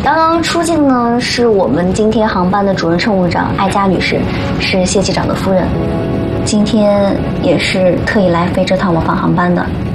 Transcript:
刚刚出境呢，是我们今天航班的主任乘务长艾佳女士，是谢机长的夫人。今天也是特意来飞这趟往返航班的。